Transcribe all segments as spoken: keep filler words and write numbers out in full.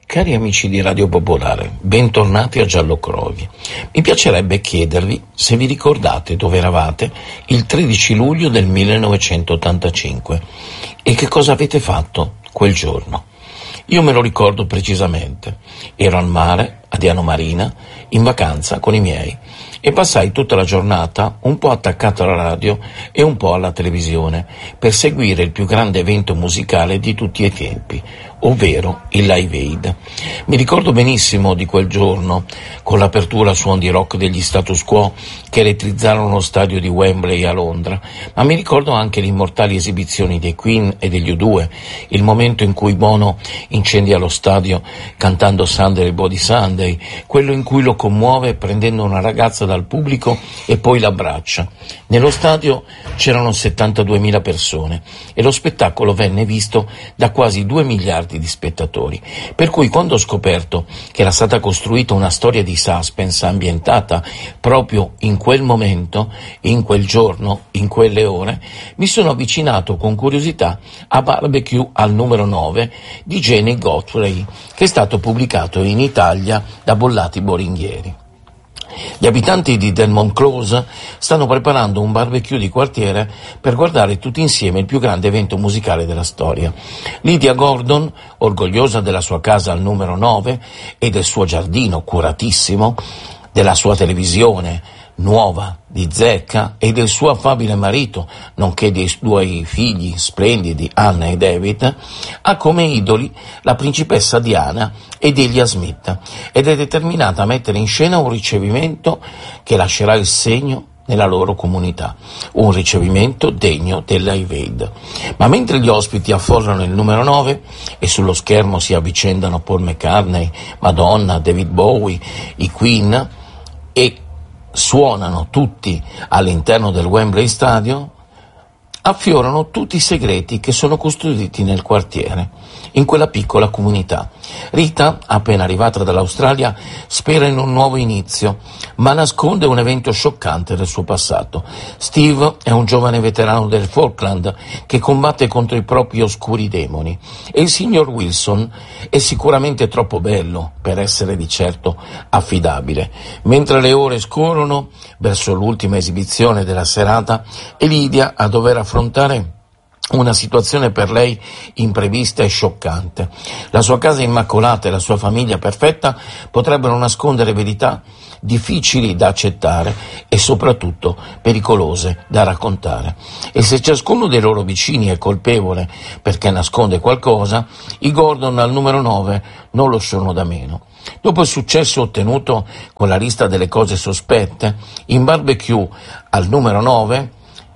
Cari amici di Radio Popolare, bentornati a Giallo Crovi. Mi piacerebbe chiedervi se vi ricordate dove eravate il tredici luglio del millenovecentottantacinque e che cosa avete fatto quel giorno. Io me lo ricordo precisamente. Ero al mare, a Diano Marina, in vacanza con i miei e passai tutta la giornata un po' attaccato alla radio e un po' alla televisione per seguire il più grande evento musicale di tutti i tempi, ovvero il Live Aid. Mi ricordo benissimo di quel giorno, con l'apertura a suon di rock degli Status Quo che elettrizzarono lo stadio di Wembley a Londra, ma mi ricordo anche le immortali esibizioni dei Queen e degli U due, il momento in cui Bono incendia lo stadio cantando Sunday Body Sunday, quello in cui lo commuove prendendo una ragazza dal pubblico e poi l'abbraccia. Nello stadio c'erano settantaduemila persone e lo spettacolo venne visto da quasi due miliardi di spettatori, per cui quando ho scoperto che era stata costruita una storia di suspense ambientata proprio in quel momento, in quel giorno, in quelle ore, mi sono avvicinato con curiosità a Barbecue al numero nove di Jenny Godfrey, che è stato pubblicato in Italia da Bollati Boringhieri. Gli abitanti di Delmont Close stanno preparando un barbecue di quartiere per guardare tutti insieme il più grande evento musicale della storia. Lydia Gordon, orgogliosa della sua casa al numero nove e del suo giardino curatissimo, della sua televisione nuova di zecca e del suo affabile marito, nonché dei suoi figli splendidi Anna e David, ha come idoli la principessa Diana e Delia Smith ed è determinata a mettere in scena un ricevimento che lascerà il segno nella loro comunità, un ricevimento degno del Live Aid. Ma mentre gli ospiti affollano il numero nove e sullo schermo si avvicendano Paul McCartney, Madonna, David Bowie, i Queen e suonano tutti all'interno del Wembley Stadium, affiorano tutti i segreti che sono custoditi nel quartiere, in quella piccola comunità. Rita, appena arrivata dall'Australia, spera in un nuovo inizio, ma nasconde un evento scioccante del suo passato. Steve è un giovane veterano del Falkland che combatte contro i propri oscuri demoni e il signor Wilson è sicuramente troppo bello per essere di certo affidabile. Mentre le ore scorrono verso l'ultima esibizione della serata e Lydia a dover affrontare una situazione per lei imprevista e scioccante. La sua casa immacolata e la sua famiglia perfetta potrebbero nascondere verità difficili da accettare e soprattutto pericolose da raccontare. E se ciascuno dei loro vicini è colpevole perché nasconde qualcosa, i Gordon al numero nove non lo sono da meno. Dopo il successo ottenuto con la lista delle cose sospette, in Barbecue al numero nove,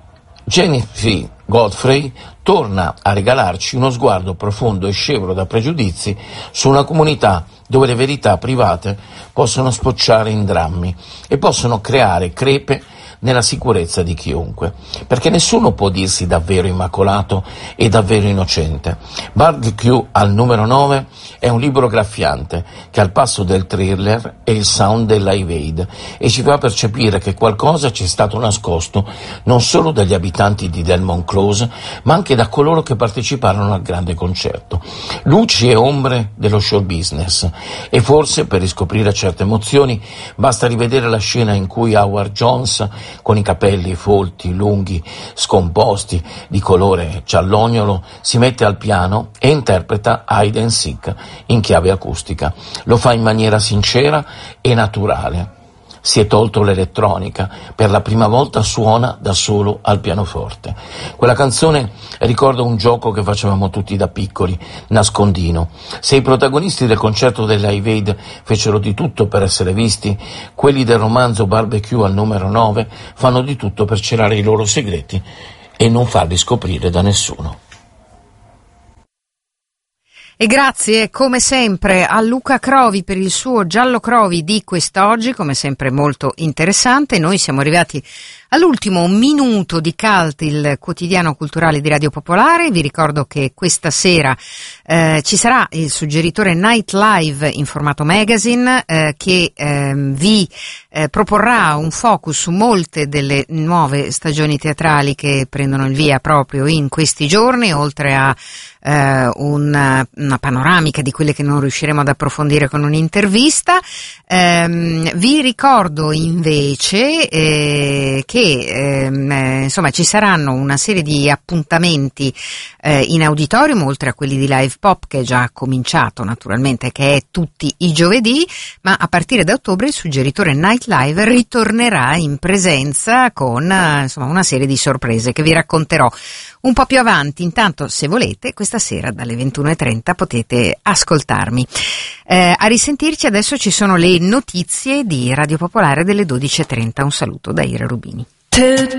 Jennifer Godfrey torna a regalarci uno sguardo profondo e scevro da pregiudizi su una comunità dove le verità private possono sfociare in drammi e possono creare crepe nella sicurezza di chiunque, perché nessuno può dirsi davvero immacolato e davvero innocente. Barbecue al numero nove è un libro graffiante che al passo del thriller è il sound del Live Aid e ci fa percepire che qualcosa ci è stato nascosto non solo dagli abitanti di Delmont Close ma anche da coloro che parteciparono al grande concerto. Luci e ombre dello show business, e forse per riscoprire certe emozioni basta rivedere la scena in cui Howard Jones, con i capelli folti, lunghi, scomposti, di colore giallognolo, si mette al piano e interpreta Hide and Seek in chiave acustica. Lo fa in maniera sincera e naturale. Si è tolto l'elettronica, per la prima volta suona da solo al pianoforte. Quella canzone ricorda un gioco che facevamo tutti da piccoli, nascondino. Se i protagonisti del concerto del Live Aid fecero di tutto per essere visti, quelli del romanzo Barbecue al numero nove fanno di tutto per celare i loro segreti e non farli scoprire da nessuno. E grazie come sempre a Luca Crovi per il suo Giallo Crovi di quest'oggi, come sempre molto interessante. Noi siamo arrivati all'ultimo minuto di Cult, il quotidiano culturale di Radio Popolare. Vi ricordo che questa sera eh, ci sarà il suggeritore Night Live in formato magazine eh, che eh, vi eh, proporrà un focus su molte delle nuove stagioni teatrali che prendono il via proprio in questi giorni, oltre a Uh, un una panoramica di quelle che non riusciremo ad approfondire con un'intervista. Ehm, vi ricordo invece eh, che ehm, eh, insomma ci saranno una serie di appuntamenti eh, in auditorium, oltre a quelli di Live Pop che è già cominciato naturalmente, che è tutti i giovedì, ma a partire da ottobre il suggeritore Night Live ritornerà in presenza con eh, insomma una serie di sorprese che vi racconterò un po' più avanti. Intanto, se volete, questa sera dalle ventuno e trenta potete ascoltarmi. Eh, a risentirci, adesso ci sono le notizie di Radio Popolare delle dodici e trenta. Un saluto da Ira Rubini.